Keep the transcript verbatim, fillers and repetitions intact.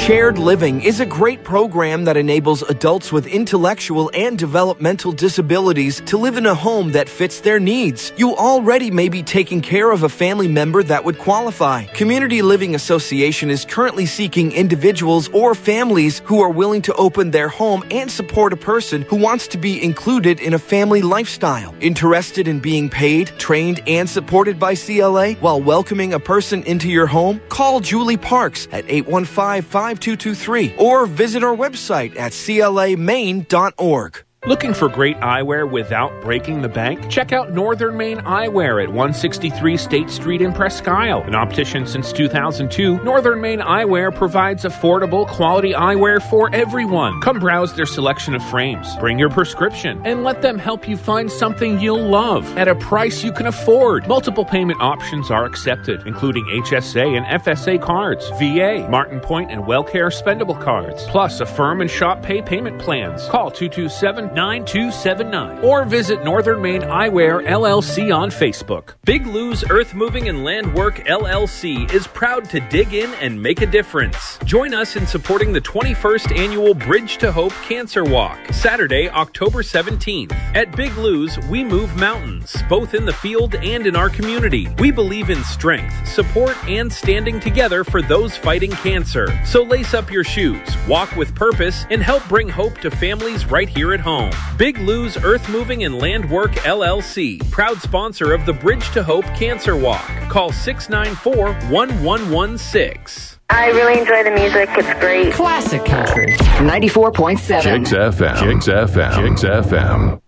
Shared Living is a great program that enables adults with intellectual and developmental disabilities to live in a home that fits their needs. You already may be taking care of a family member that would qualify. Community Living Association is currently seeking individuals or families who are willing to open their home and support a person who wants to be included in a family lifestyle. Interested in being paid, trained, and supported by C L A while welcoming a person into your home? Call Julie Parks at eight one five, five two two three or visit our website at c l a maine dot org. Looking for great eyewear without breaking the bank? Check out Northern Maine Eyewear at one sixty-three State Street in Presque Isle. An optician since two thousand two, Northern Maine Eyewear provides affordable, quality eyewear for everyone. Come browse their selection of frames, bring your prescription, and let them help you find something you'll love at a price you can afford. Multiple payment options are accepted, including H S A and F S A cards, V A, Martin Point, and WellCare spendable cards, plus Affirm and Shop Pay payment plans. Call two two seven, nine two seven nine or visit Northern Maine Eyewear L L C on Facebook. Big Lou's Earth Moving and Land Work L L C is proud to dig in and make a difference. Join us in supporting the twenty-first annual Bridge to Hope Cancer Walk, Saturday, October seventeenth. At Big Lou's, we move mountains, both in the field and in our community. We believe in strength, support, and standing together for those fighting cancer. So lace up your shoes, walk with purpose, and help bring hope to families right here at home. Big Lou's Earth Moving and Land Work L L C, proud sponsor of the Bridge to Hope Cancer Walk. Call six nine four, one one one six. I really enjoy the music. It's great. Classic country. ninety-four point seven. Chicks F M. Chicks F M. Chicks F M.